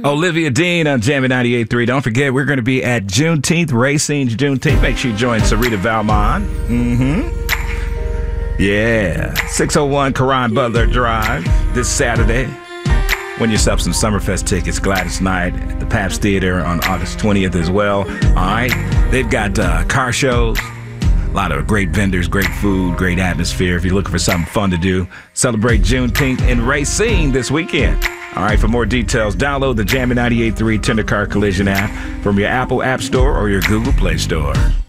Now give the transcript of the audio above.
Olivia Dean on Jammin' 98.3. Don't forget, we're going to be at Juneteenth, Racine's Juneteenth. Make sure you join Sarita Valmont. Yeah. 601 Karan Butler Drive this Saturday. Win yourself some Summerfest tickets, Gladys Night at the Pabst Theater on August 20th as well. All right. They've got car shows. A lot of great vendors, great food, great atmosphere. If you're looking for something fun to do, celebrate Juneteenth in Racine this weekend. All right, for more details, download the Jammin' 98.3 Tender Car Collision app from your Apple App Store or your Google Play Store.